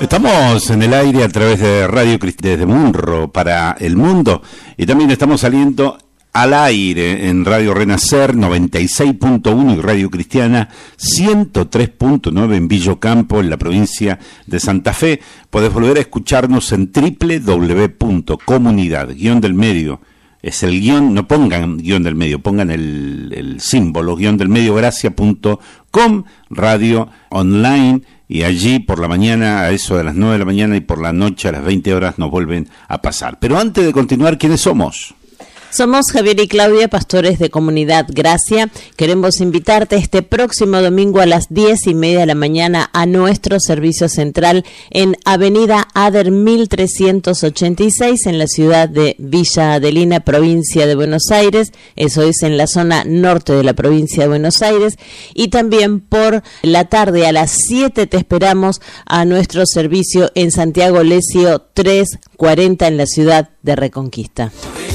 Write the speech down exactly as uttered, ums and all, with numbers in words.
Estamos en el aire a través de Radio Cristiana desde Munro para el mundo, y también estamos saliendo al aire en Radio Renacer noventa y seis punto uno y Radio Cristiana ciento tres punto nueve en Villocampo, en la provincia de Santa Fe. Podés volver a escucharnos en doble u doble u doble u punto comunidad guión del medio. Es el guión, no pongan guión del medio, pongan el, el símbolo guión del medio gracia punto com, radio online, y allí por la mañana a eso de las nueve de la mañana y por la noche a las veinte horas nos vuelven a pasar. Pero antes de continuar, ¿quiénes somos? Somos Javier y Claudia, pastores de Comunidad Gracia. Queremos invitarte este próximo domingo a las diez y media de la mañana a nuestro servicio central en Avenida Ader mil trescientos ochenta y seis en la ciudad de Villa Adelina, provincia de Buenos Aires. Eso es en la zona norte de la provincia de Buenos Aires. Y también por la tarde a las siete te esperamos a nuestro servicio en Santiago Lesio trescientos cuarenta en la ciudad de Reconquista.